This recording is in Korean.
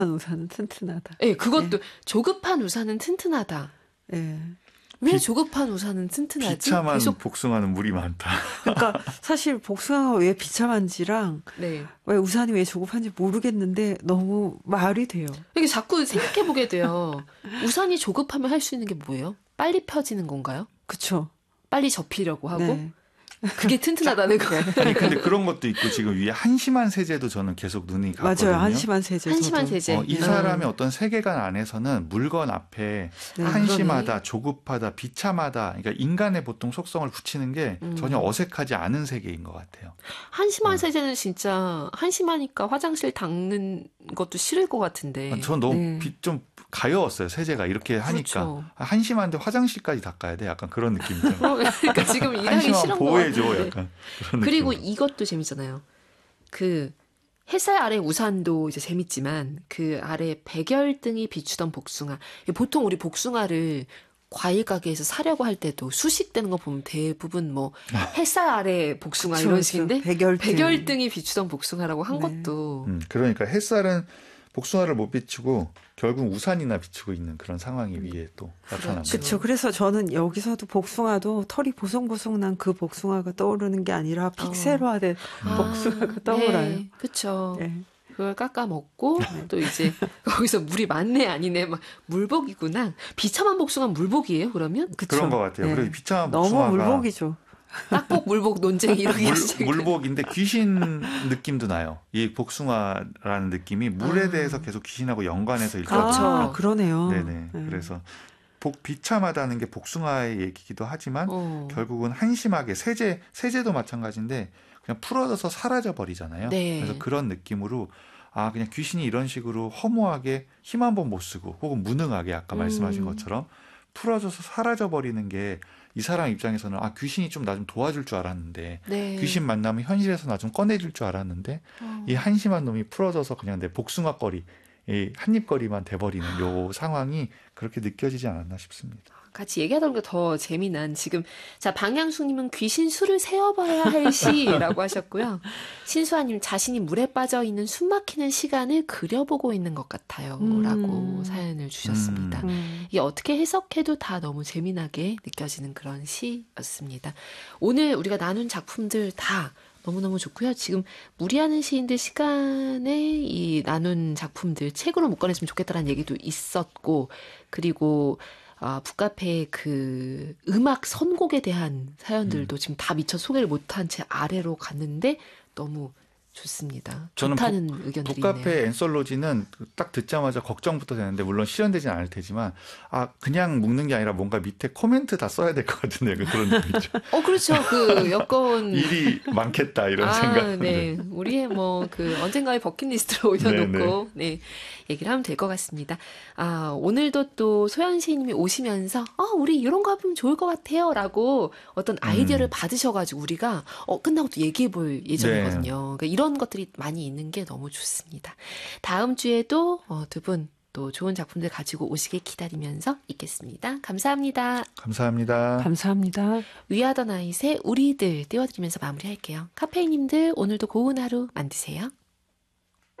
우산은 튼튼하다. 네, 그것도 예. 조급한 우산은 튼튼하다. 예. 왜 조급한 우산은 튼튼하지? 비참한 계속 복숭아는 물이 많다. 그러니까 사실 복숭아가 왜 비참한지랑 네. 왜 우산이 왜 조급한지 모르겠는데 너무 말이 돼요. 이게 자꾸 생각해 보게 돼요. 우산이 조급하면 할 수 있는 게 뭐예요? 빨리 펴지는 건가요? 그렇죠. 빨리 접히려고 하고 네. 그게 튼튼하다는 거예요. 아니 근데 그런 것도 있고 지금 위에 한심한 세제도 저는 계속 눈이 갔거든요. 맞아요. 한심한 세제. 한심한 저도. 세제. 이 사람의 어떤 세계관 안에서는 물건 앞에 네, 한심하다, 그러네. 조급하다, 비참하다. 그러니까 인간의 보통 속성을 붙이는 게 전혀 어색하지 않은 세계인 것 같아요. 한심한 세제는 진짜 한심하니까 화장실 닦는 것도 싫을 것 같은데. 전 너무 네. 좀 가여웠어요. 세제가 이렇게 하니까. 그렇죠. 한심한데 화장실까지 닦아야 돼. 약간 그런 느낌이죠. 그러니까 지금 일하기 한심한 싫은 것 보호해줘. 같은데. 약간 그런 그리고 느낌. 이것도 재밌잖아요. 그 햇살 아래 우산도 이제 재밌지만 그 아래 백열등이 비추던 복숭아. 보통 우리 복숭아를 과일 가게에서 사려고 할 때도 수식되는 거 보면 대부분 뭐 햇살 아래 복숭아 그쵸, 이런 그쵸. 식인데 백열등이 비추던 복숭아라고 한 네. 것도 그러니까 햇살은 복숭아를 못 비추고 결국 우산이나 비추고 있는 그런 상황이 위에 또 나타납니다. 그렇죠. 그래서 저는 여기서도 복숭아도 털이 보송보송 난 그 복숭아가 떠오르는 게 아니라 픽셀화된 복숭아가 떠올라요. 네, 그렇죠. 네. 그걸 깎아 먹고 또 이제 거기서 물이 많네 아니네 막 물복이구나. 비참한 복숭아는 물복이에요 그러면? 그쵸. 그런 것 같아요. 네. 그리고 비참한 너무 복숭아가 물복이죠. 딱복 물복 논쟁 이렇게 물복인데 귀신 느낌도 나요. 이 복숭아라는 느낌이 물에 대해서 계속 귀신하고 연관해서 읽거든요. 그렇죠. 그러네요. 네네. 그래서 비참하다는 게 복숭아의 얘기기도 하지만 결국은 한심하게 세제도 마찬가지인데 그냥 풀어져서 사라져 버리잖아요. 네. 그래서 그런 느낌으로 그냥 귀신이 이런 식으로 허무하게 힘 한 번 못 쓰고 혹은 무능하게 아까 말씀하신 것처럼 풀어져서 사라져 버리는 게 이 사람 입장에서는 귀신이 좀 나 좀 도와줄 줄 알았는데 네. 귀신 만나면 현실에서 나 좀 꺼내줄 줄 알았는데 이 한심한 놈이 풀어져서 그냥 내 복숭아거리 이 한입거리만 돼버리는 요 상황이 그렇게 느껴지지 않았나 싶습니다. 같이 얘기하다 보니까 더 재미난 지금 자 방향수님은 귀신 수를 세어봐야 할 시라고 하셨고요. 신수아님 자신이 물에 빠져 있는 숨막히는 시간을 그려보고 있는 것 같아요라고 사연을 주셨습니다. 이게 어떻게 해석해도 다 너무 재미나게 느껴지는 그런 시였습니다. 오늘 우리가 나눈 작품들 다 너무너무 좋고요. 지금 무리하는 시인들 시간에 이 나눈 작품들 책으로 못 꺼냈으면 좋겠다라는 얘기도 있었고 그리고 북카페의 그 음악 선곡에 대한 사연들도 지금 다 미처 소개를 못한 채 아래로 갔는데 너무 좋습니다. 저는 좋다는 의견들이 북카페 있네요. 엔솔로지는 딱 듣자마자 걱정부터 되는데 물론 실현되진 않을 테지만 그냥 묶는 게 아니라 뭔가 밑에 코멘트 다 써야 될 것 같은데 그런 느낌이죠. 그렇죠. 그 여건 일이 많겠다 이런 생각. 네. 우리의 뭐 그 언젠가의 버킷리스트로 올려놓고 네 얘기를 하면 될 것 같습니다. 오늘도 또 소연 시인님이 오시면서 우리 이런 거 하면 좋을 것 같아요라고 어떤 아이디어를 받으셔가지고 우리가 끝나고 또 얘기해볼 예정이거든요. 그러니까 이런 것들이 많이 있는 게 너무 좋습니다. 다음 주에도 두 분 또 좋은 작품들 가지고 오시길 기다리면서 있겠습니다. 감사합니다. 감사합니다. 감사합니다. 위아더 나잇의 우리들 띄워드리면서 마무리할게요. 카페인님들 오늘도 고운 하루 만드세요.